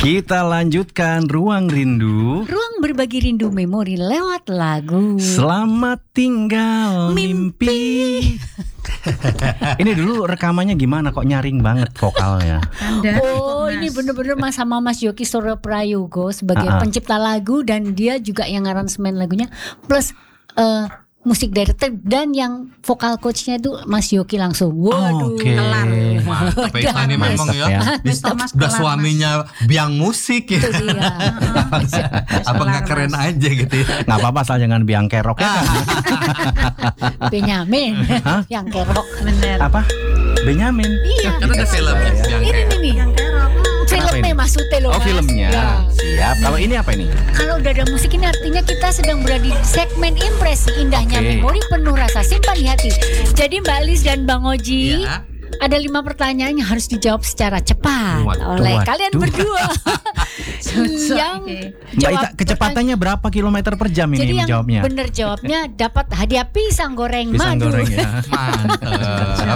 Kita lanjutkan Ruang Rindu. Ruang berbagi rindu memori lewat lagu. Selamat tinggal mimpi. Ini dulu rekamannya gimana kok nyaring banget vokalnya? Ini bener-bener sama Mas Yoki Soro Prayogo sebagai pencipta lagu, dan dia juga yang aransemen lagunya, plus musik director, dan yang vokal coachnya itu Mas Yoki langsung. Waduh, kelar. Mantap ini memang ya. Udah suaminya biang musik ya. Apa nggak keren aja gitu ya? Nggak apa-apa, asal jangan biang kerok ya kan? Benyamin, yang kerok. Bener. Apa? Benyamin? Iya. Karena ada filmnya biang kerok. Ini nih. Filmnya maksudnya loh. Oh, Mas. filmnya. Ya. Siap. Kalau ini apa ini? Kalau udah ada musik ini artinya kita sedang berada di segmen impresi indahnya memori penuh rasa simpan di hati. Jadi Mbak Lis dan Bang Oji, ada 5 pertanyaan yang harus dijawab secara cepat oleh kalian berdua. Yang Mbak Ita, kecepatannya berapa kilometer per jam ini menjawabnya? Jadi yang benar jawabnya dapat hadiah pisang goreng madu. Goreng ya. Mantap.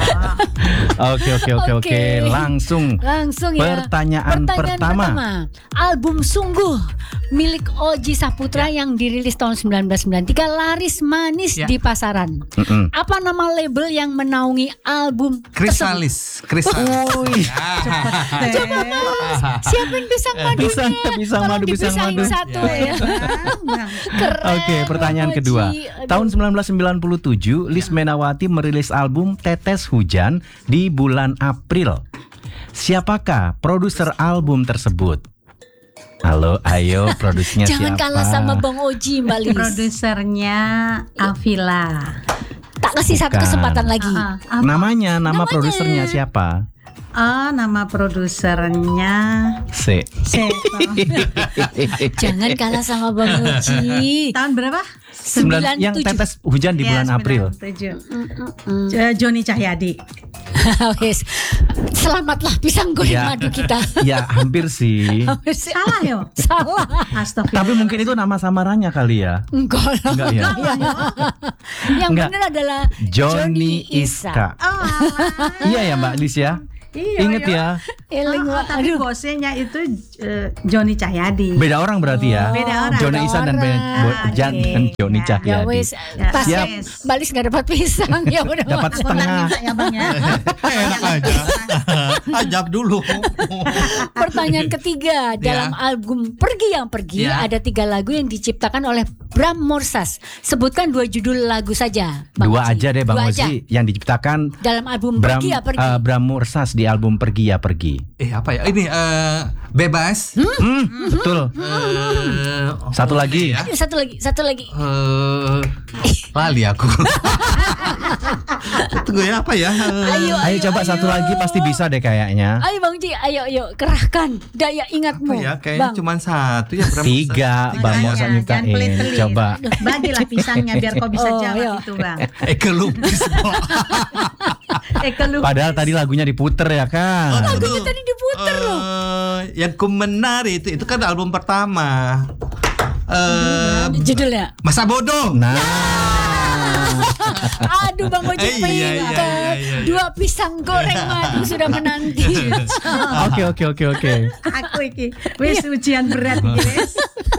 Oke. Langsung ya. Pertanyaan pertama. Album Sungguh milik Oji Saputra yang dirilis tahun 1993 laris manis di pasaran. Apa nama label yang menaungi album Krisalis. Coba Mas, siapin pisang madunya. Pisang madu. Satu ya. Keren. Oke, pertanyaan kedua. Tahun 1997, Lis Menawati merilis album Tetes Hujan di bulan April. Siapakah produser album tersebut? Halo, ayo produsernya siapa? Jangan kalah sama Bang Oji, Mbak Lis. Produsernya Avila. Tak kasih satu kesempatan lagi. Nama produsernya siapa? Nama produsernya C. Jangan kalah sama Bang Oji. Tahun berapa? 97. Yang Tetes Hujan di bulan April. Joni Cahyadi. Wes, selamatlah pisang goreng madu kita. Ya, hampir sih. Salah yo. Salah. Astagfirullah. Tapi mungkin itu nama samarannya kali ya. Enggak ya. Yang benar adalah Johnny Iska. Iya ya Mbak Lis ya. Ingat ya. Tapi bosnya itu Joni Cahyadi. Beda orang berarti ya. Beda orang. Johnny Isan dan Johnny Cahyadi. Siap. Mbak Lis nggak dapat pisang ya udah. Dapat setengah. Enak aja. Ajab dulu. Pertanyaan ketiga, dalam album Pergi Yang Pergi ada 3 lagu yang diciptakan oleh Bram Morsas. Sebutkan 2 judul lagu saja. Bang Oji. Aja deh Bang Oji yang diciptakan dalam album Pergi Ya Pergi. Bram Morsas di album Pergi Ya Pergi. Apa ya? Ini Bebas. Betul. Satu lagi. Ya? Satu lagi. Lali aku. Tunggu ya, apa ya? Ayo coba satu lagi, pasti bisa deh kayaknya. Ayo Bang Ji, ayo kerahkan daya ingatmu. Apa ya? Kayaknya cuma satu ya. 3 Bang mau nyiptain. Coba. Bagilah pisangnya biar kau bisa jawab itu Bang. Ekelupis. Padahal tadi lagunya diputer ya kan. Lagunya tadi diputer loh. Yang ku menari itu kan album pertama. Judulnya Masa Bodoh. Nah. Aduh Bang Oji pintar. 2 pisang goreng madu sudah menanti. Oke. Aku iki wis ujian berat iki wis.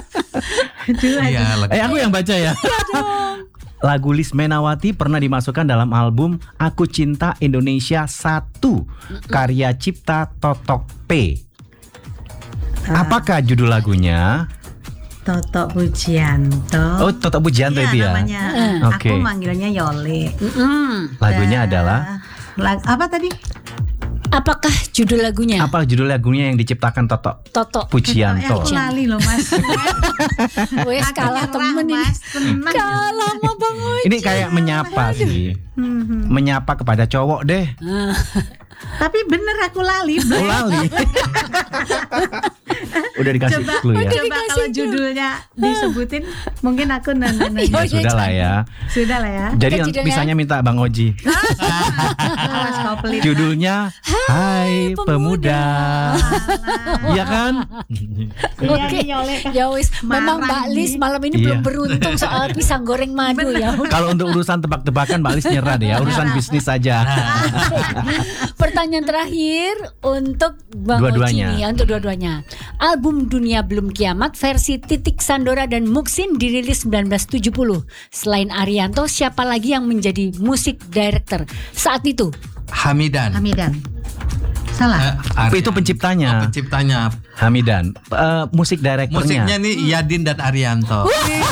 Aku yang baca ya. Lagu Lis Menawati pernah dimasukkan dalam album Aku Cinta Indonesia 1 karya cipta Totok P. Apakah judul lagunya? Totok Pujianto. Oh, Totok Pujianto itu ya. Namanya. Oke. Aku manggilnya Yole. Lagunya adalah apa tadi? Apakah judul lagunya? Apa judul lagunya yang diciptakan Toto Pujianto? Aku lali loh Mas. Wes kalah temen ini. Kalah sama Bang Oji. Ini kayak menyapa sih. Menyapa kepada cowok deh. Tapi bener aku lali. Lali. Udah dikasih clue ya. Coba kalau judulnya disebutin, mungkin aku nanya. Ya sudah lah ya. Sudah lah ya. Jadi bisanya minta Bang Oji. Awas kau pelit. Judulnya Hai Pemuda. Iya kan? Oke. Ya wis, memang Mbak Lis malam ini belum beruntung soal pisang goreng madu ya. Kalau untuk urusan tebak-tebakan Mbak Lis nyerah deh ya, urusan bisnis saja. Pertanyaan terakhir untuk Bang Oji nih, untuk dua-duanya. Album Dunia Belum Kiamat versi Titik Sandora dan Muksin dirilis 1970. Selain Arianto, siapa lagi yang menjadi musik director saat itu? Hamidan. Salah. Itu penciptanya. Penciptanya Hamidan. Musik direkturnya. Musiknya nih Yadin dan Arianto.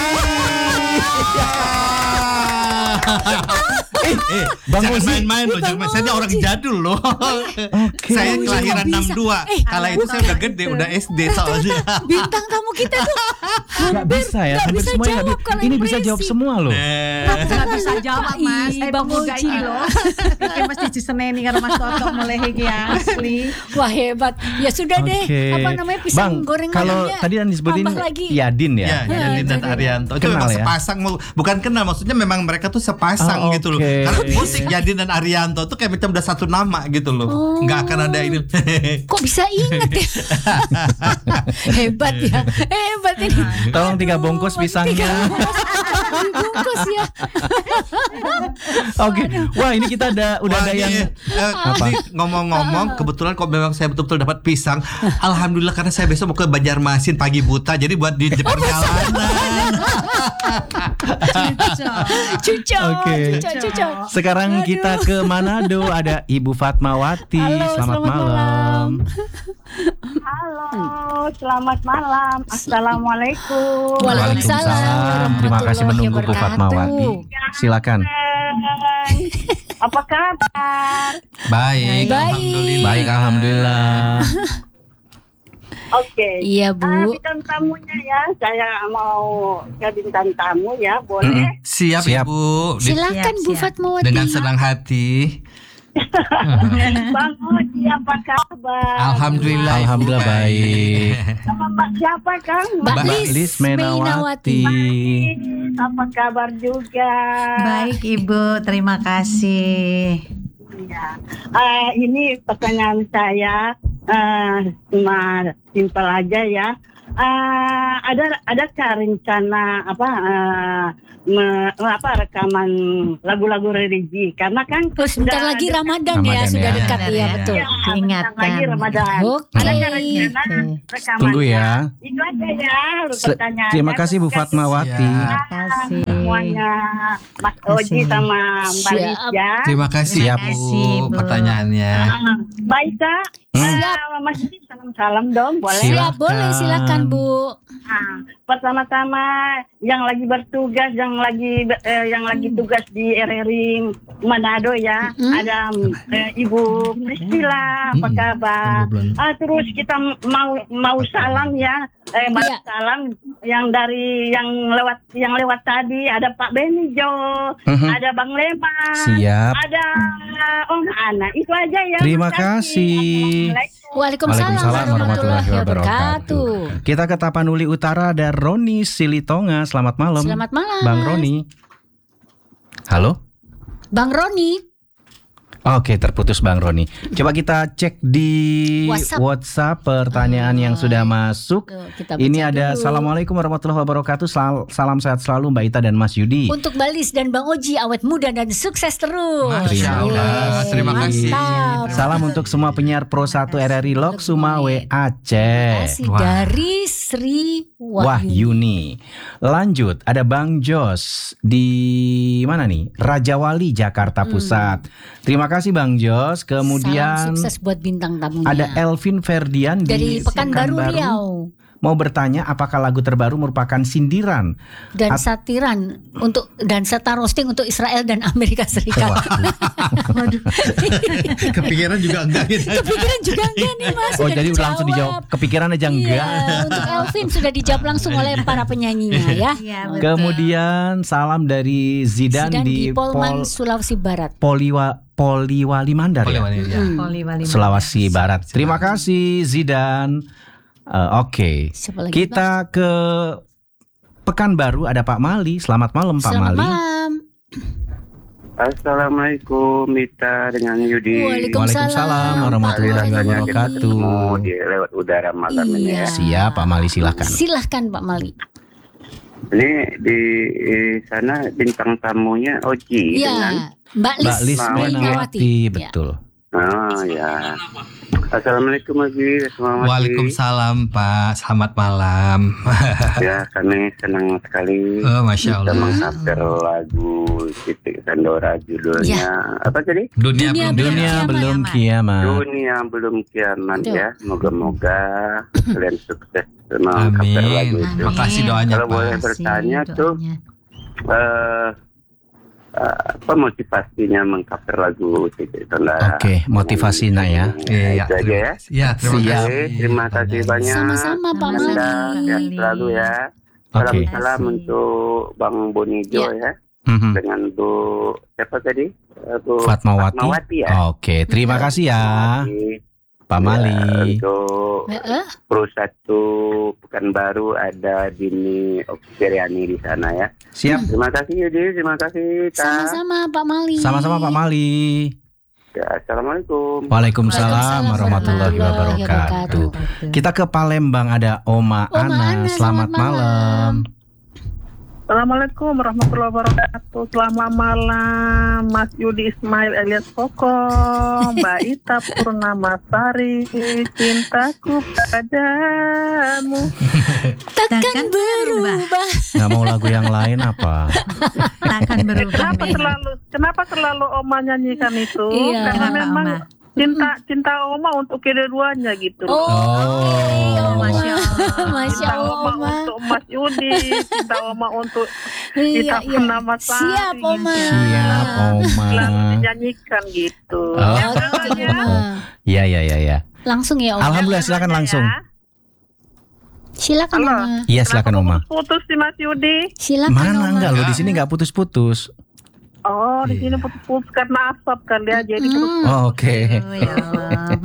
Bang jangan Oji. main-main loh, jangan main. Saya orang jadul loh. Saya kelahiran 62. Kala itu saya udah gede, udah SD soalnya. Bintang tamu kita tuh Gak bisa ya, hampir bisa semuanya jawab kalau ini yang bisa berisi. jawab semua loh. Gak bisa jawab Mas. Saya Bang pemuda Oji. ini loh. Iki mesti diseneni karo Mas Toto mulai iki asli. Wah hebat. Ya sudah deh. Oke. Apa namanya pisang Bang, goreng kalau madunya tadi yang disebutin tambah lagi. Yadin ya. Ya, Yadin dan Arianto itu Kenal memang ya? sepasang, bukan kenal, maksudnya memang mereka tuh sepasang Oh, gitu loh. oke. Karena musik Yadin dan Arianto tuh kayak macam udah satu nama gitu loh. Nggak akan ada ini. Kok bisa inget ya? Hebat ya. Hebat ini. Tolong 3 bungkus pisangnya. Dibungkus ya. Oke. Wah, ini kita udah ada yang Ini ngomong-ngomong, kebetulan kok memang saya betul-betul dapat pisang. Alhamdulillah, karena saya besok mau ke Banjarmasin pagi buta, jadi buat di perjalanan. Cucok. Oke. Cucok. Sekarang kita ke Manado, ada Ibu Fatmawati. Halo, Selamat malam. Halo, selamat malam. Assalamualaikum. Waalaikumsalam. Terima kasih menunggu Bu Fatmawati. Silakan. Apa kabar? Baik, alhamdulillah. Baik, alhamdulillah. Oke. Iya, Bu. Bintang tamunya ya, saya mau ke bintang tamu ya, boleh? Siap, Siap. Ibu. Silakan Bu siap. Fatmawati. Dengan senang hati. Bang Oji, apa kabar? Alhamdulillah. Alhamdulillah baik. Sama Mbak siapa Kang? Mbak Mbak Lis Lis Menawati. Apa kabar juga? Baik Ibu, terima kasih. Ya. Ini pertanyaan saya cuma simpel aja ya. Adakah rencana rekaman lagu-lagu religi? Karena kan Sebentar lagi Ramadan ya, Ramadan sudah ya. dekat ya, betul. ya, Ingatkan. bentar lagi Ramadan. Oke. Adakah rencana rekaman? Tunggu ya. Itu aja ya pertanyaannya. Terima kasih Bu Fatmawati. Terima kasih. Semuanya Mas Oji sama Mbak Siap. Lis ya. Terima kasih, Siap, Bu. Bu, pertanyaannya. Baik Kak. Siap. Mas Oji salam-salam dong, boleh? Siap, boleh silakan Bu. Pertama-tama yang lagi bertugas, yang lagi tugas di RRI Manado ya, ada Ibu Priscilla, apa kabar? Terus kita mau salam ya, Iya. salam yang lewat tadi, ada Pak Benijo, ada Bang Lema, Siap. ada Om Ana, itu aja ya. Terima kasih. Waalaikumsalam warahmatullahi wabarakatuh. Kita ke Tapanuli Utara, ada Roni Silitonga. Selamat malam. Selamat malam. Bang Roni. Halo? Bang Roni. Oke, terputus Bang Roni. Coba kita cek di WhatsApp pertanyaan yang sudah masuk. Kita baca Ini ada dulu. Assalamualaikum warahmatullahi wabarakatuh. Salam sehat selalu Mbak Ita dan Mas Yudi. Untuk Mbak Lis dan Bang Oji, awet muda dan sukses terus. Masya Allah, terima kasih. Mantap. Salam untuk semua penyiar Pro 1 RRI Lok Sumawe Aceh. Kasih dari Sri Wahyuni. Lanjut, ada Bang Jos di mana nih? Rajawali, Jakarta Pusat. Terima kasih Bang Jos. Kemudian salam sukses buat bintang tamunya. ada Elvin Ferdian dari di Pekanbaru Riau. Mau bertanya apakah lagu terbaru merupakan sindiran Dan satiran dan serta roasting untuk Israel dan Amerika Serikat. Waduh. Kepikiran juga enggak gitu. Kepikiran juga enggak nih Mas? Oh, Sudah jadi udah langsung dijawab. Kepikiran aja enggak. Iya, untuk Elvin sudah dijawab langsung oleh para penyanyinya ya. Iya, Oke. Kemudian salam dari Zidan di Polman, Sulawesi Barat. Poliwali Mandar ya? Boleh, ya. Poli Wali Sulawesi Barat. Terima kasih Zidan. Oke. Siapa lagi, Kita ke Pekanbaru ada Pak Mali. Selamat malam Pak Selamat Mali. malam. Assalamualaikum Mita dengan Yudi. Waalaikumsalam warahmatullahi wabarakatuh. Di lewat udara malam ini Iya. ya. Siap Pak Mali, silahkan. Silahkan Pak Mali. Ini di sana bintang tamunya Oji dengan Iya, Mbak Mbak Lis Menawati. Menawati, betul. Oh ya. Assalamualaikum Oji. Waalaikumsalam Pak, selamat malam. Ya, kami senang sekali Oh, Masya bisa Allah. mengcover lagu Titik Sandora judulnya apa tadi? Dunia Dunia belum Dunia belum kiamat. Dunia belum kiamat Betul. ya. Moga-moga kalian sukses mengcover lagu Amin. itu. Makasih doanya Kalau boleh Pak. bertanya tuh apa motivasinya mengcover lagu Titik Sandora? Oke, motivasinya ya. Iya, Itu aja ya. Ya, terima Siap. kasih. Terima kasih banyak. Sama-sama Pak Anda Mali. sehat selalu ya. Oke. Salam untuk Bang Bonijo ya. Mhm. Dengan Bu siapa tadi? Bu Fatmawati. ya. Oke, terima kasih ya Pak Ya, Mali. untuk Pro 1 Pekanbaru ada Dini Oksiriani di sana ya. Siap. Terima kasih Yudi, terima kasih Ta. Sama-sama Pak Mali. Sama-sama Pak Mali. Ya, Assalamualaikum. Waalaikumsalam warahmatullahi wabarakatuh. Kita ke Palembang ada Oma Ana. Selamat malam. Assalamualaikum warahmatullahi wabarakatuh. Selamat malam Mas Yudi Ismail alias Koko, Mbak Ita Purnamasari, cintaku padamu Takkan berubah. Nggak mau lagu yang lain apa? Takkan berubah. Kenapa selalu Oma nyanyikan itu? Iya. Karena Kenapa, memang Oma? cinta Oma untuk kedua-duanya gitu. Oh. Masya Allah. Masya Cinta Allah, Oma Oma. untuk Mas Yudi, cinta Oma untuk Iya, Ita iya. Purnamasari. Siap, Oma. Siap Oma. Selalu dinyanyikan gitu. Oh. Ya, Oke, namanya. Oma. Ya. Langsung ya Oma. Alhamdulillah, silakan langsung. Silakan Halo. Oma. Iya, silakan Oma. Putus sih Mas Yudi. Silakan Mana Oma. enggak lo di sini enggak putus-putus. Oh, di sini putus-putus karena asap kan dia jadi putus. Oh, oke. Ya Allah.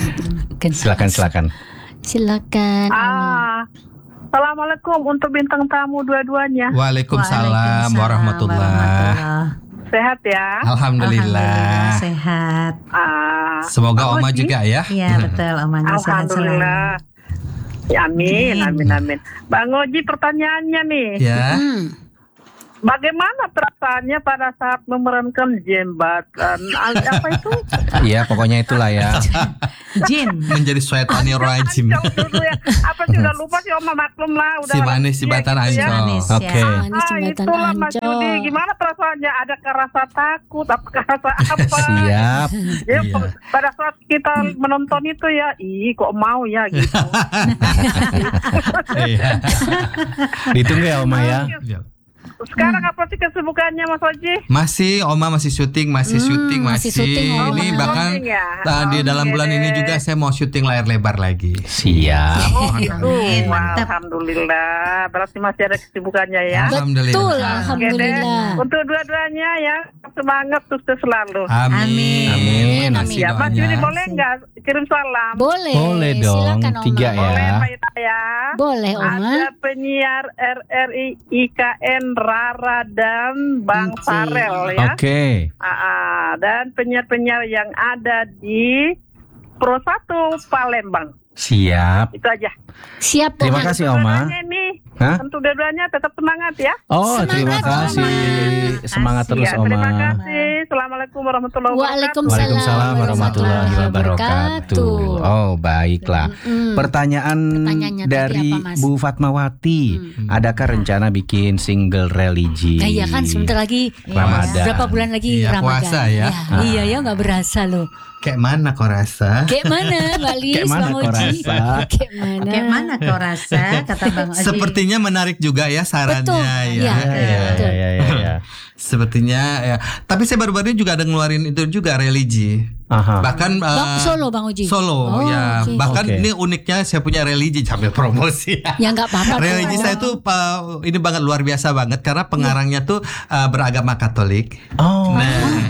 Silakan. Silakan Oma. Assalamualaikum untuk bintang tamu dua-duanya. Waalaikumsalam warahmatullahi. Sehat ya. Alhamdulillah. Sehat. Semoga Bang Oma Oji. juga ya. Iya betul, Omanya sehat selalu. Alhamdulillah. Ya, amin. Bang Oji, pertanyaannya nih. Ya. Bagaimana perasaannya pada saat memerankan jembatan? Apa itu? Iya, pokoknya itulah ya. Jin. Menjadi syaitanir rajim. Jauh dulu ya. Apa sih udah lupa sih Oma, maklum lah. Udah Si manis si batan gitu ya. ancol. Manis, Oke. ya. Manis jembatan itulah Mas Ancol. Yudi. Gimana perasaannya? Adakah rasa takut? Apakah rasa apa? Siap. Ya, Iya. pada saat kita menonton itu ya, kok mau ya gitu. Iya. Ditunggu ya Oma ya. Sekarang apa sih kesibukannya Mas Oji? Masih Oma masih syuting. masih syuting, Oma. Ini bahkan Syuting ya? di dalam Oke bulan ini deh. juga saya mau syuting layar lebar lagi. Siap. Oh gitu. Amin, Wah, mantap. Alhamdulillah. Berarti masih ada kesibukannya ya. Alhamdulillah. Betul, Oke deh. alhamdulillah. Untuk dua-duanya ya, semangat sukses selalu. Amin. Amin. Masih Ya, Mas doanya. Yudi boleh nggak kirim salam? Boleh. Boleh dong, Silakan, Oma. 3 ya. Boleh Mbak Ita ya. Boleh Oma. Ada penyiar RRI IKN Rara dan Bang Oke. Farel ya. Oke. Dan penyiar-penyiar yang ada di Pro 1 Palembang. Siap. Itu aja. Siap Terima Oma. kasih Oma. Dua-duanya nih, Hah? tentu dua-duanya tetap semangat ya. Oh, Semangat, terima Oma. kasih. Semangat terus Ya, terima Oma. kasih. Assalamualaikum warahmatullahi wabarakatuh. Waalaikumsalam warahmatullahi wabarakatuh. Oh, baiklah. Pertanyaan Pertanyaannya tadi dari apa, Mas? Bu Fatmawati. Adakah rencana bikin single religi? Iya kan sebentar lagi Ramadan. berapa bulan lagi Iya, Ramadan. puasa ya. Iya ya nggak berasa loh. Kayak mana kau rasa? Kayak mana Mbak Lis, Kayak mana Bang kau Oji? rasa? Kayak mana? Kayak mana kau rasa kata Bang Oji? Sepertinya menarik juga ya sarannya Betul, ya. iya. Betul. Ya. Sepertinya ya. Tapi saya baru-baru ini juga ada ngeluarin itu juga religi. Aha. Bahkan Solo Bang Oji. Solo Oh, ya. oke. Bahkan Oke. ini uniknya saya punya religi sambil promosi. Ya nggak apa-apa. Religi saya tuh ini banget luar biasa banget karena pengarangnya tuh beragama Katolik. Oh. Nah,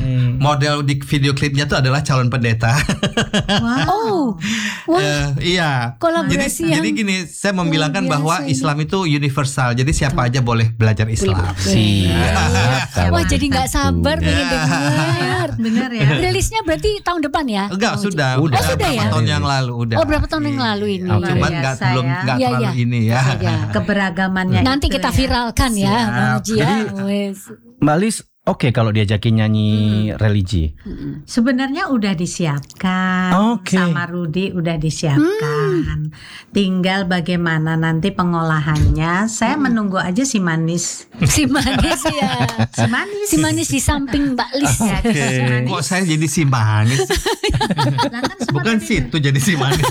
model di video klipnya tuh adalah calon pendeta. Oh, wah. Iya. Kolaborasi yang Jadi gini, saya membilangkan luar bahwa biasa ini. Islam itu universal. Jadi siapa aja boleh belajar Islam. Siap. Wah, jadi nggak sabar pengen dengar. Bener ya. Rilisnya berarti tahun depan ya? Enggak, sudah Oh, sudah berapa ya? tahun yang lalu udah. Oh, berapa tahun yang lalu ini? Oke. Cuman Luar nggak biasa belum ya. nggak Iya, terlalu iya. ini ya. Ya. Keberagamannya Nanti itu kita ya. viralkan ya, Bang Uji ya. Wes. Mbak Lis, oke kalau diajakin nyanyi religi. Sebenarnya udah disiapkan. Oke. Sama Rudi udah disiapkan. Tinggal bagaimana nanti pengolahannya. Saya menunggu aja si manis. Si manis ya. Si manis. Si manis di samping Mbak Lis. Ya, si manis. Kok saya jadi si manis? Nah, kan semua Bukan tadi situ jadi si manis.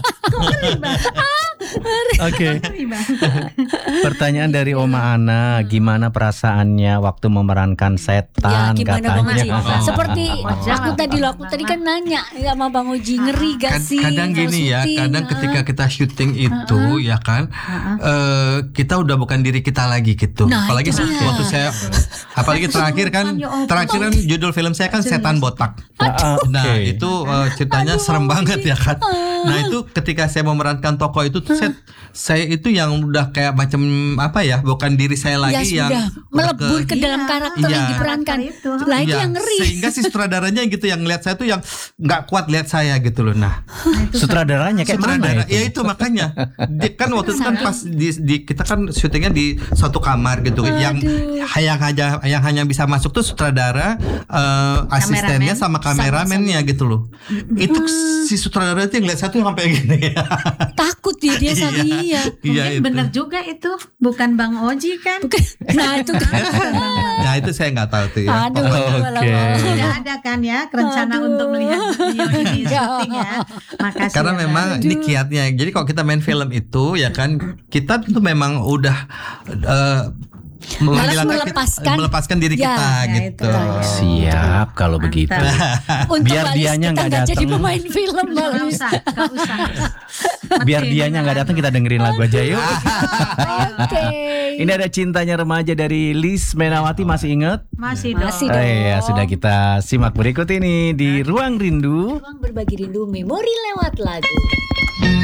Oke. Bang. Pertanyaan dari Oma Ana, gimana perasaannya waktu memerankan Ya, setan gimana Bang Uji? katanya? Seperti jawab, aku tadi kan nanya sama Bang Uji, ngeri gak sih? Kadang kalau gini ya, syuting? kadang ketika kita syuting itu ya kan, kita udah bukan diri kita lagi gitu. Nah, Apalagi itu dia. waktu saya, apalagi terakhir kan judul film saya kan Setan Botak. Nah Oke. itu ceritanya serem banget ya kan. Nah itu ketika saya memerankan tokoh itu tuh saya itu yang udah kayak macam apa ya, bukan diri saya Ya lagi yang sudah melebur ke dalam Iya. karakter yang Iya. diperankan. Karakter itu. Lah itu Iya, yang ngeri. sehingga si sutradaranya gitu yang ngeliat saya tuh yang nggak kuat lihat saya gitu loh. Nah Sutradaranya kayak mana sutradara, itu? ya itu makanya kan waktu itu kan pas kita kan syutingnya di suatu kamar gitu, yang hanya bisa masuk tuh sutradara, asistennya sama kameramennya gitu loh. Itu si sutradara itu yang lihat saya tuh sampai gini. Takut dia saking iya. Iya Mungkin itu. bener juga itu. Bukan Bang Oji kan? Nah itu kan. Nah itu saya nggak tahu tuh ya. Aduh, Oke. Tidak ada kan ya rencana Aduh. untuk melihat beliau ini syuting ya. Makasih Karena ya, memang Bang. ini kiatnya. Jadi kalau kita main film itu ya kan, kita tuh memang udah melepaskan diri Ya, kita ya, gitu. itu. Siap kalau begitu. Untuk Biar Mbak Lis, dianya kita nggak nggak jadi datang. pemain film Mbak Nggak Lis. usah, nggak usah. Biar dianya nggak datang, kita dengerin lagu aja yuk. Oke. Ini ada Cintanya Remaja dari Lis Menawati, masih ingat? Masih dong. Masih dong. Ya sudah, kita simak berikut ini di Ruang Rindu. Ruang berbagi rindu, memori lewat lagu.